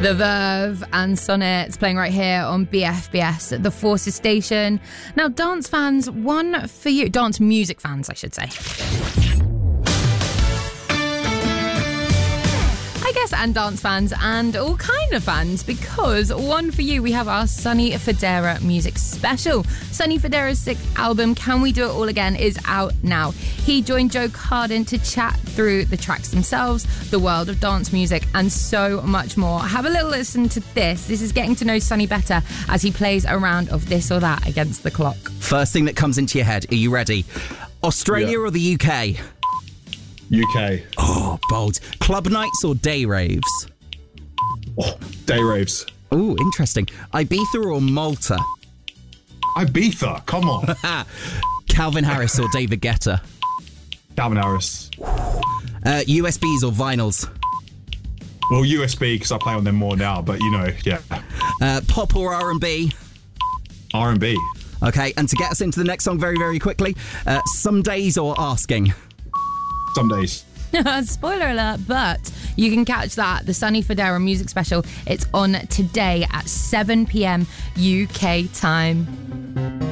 The Verve and Sonnets playing right here on BFBS, the Forces station. Now, dance fans, one for you. Dance music fans, I should say. I guess, and dance fans and all kind of fans, because one for you, we have our Sonny Fodera music special. Sonny Fodera's 6th album, Can We Do It All Again, is out now. He joined Joe Carden to chat through the tracks themselves, the world of dance music, and so much more. Have a little listen to this. This is getting to know Sonny better as he plays a round of this or that against the clock. First thing that comes into your head, are you ready? Australia or the UK? UK. Oh, bold. Club nights or day raves? Oh, day raves. Oh, interesting. Ibiza or Malta? Ibiza, come on. Calvin Harris or David Guetta? Calvin Harris. USBs or vinyls? Well, USB, because I play on them more now, but yeah. Pop or R&B? R&B. Okay, and to get us into the next song very, very quickly, Some Days or Asking? Some days. Spoiler alert, but you can catch that, the Sonny Fodera music special. It's on today at 7 p.m. UK time.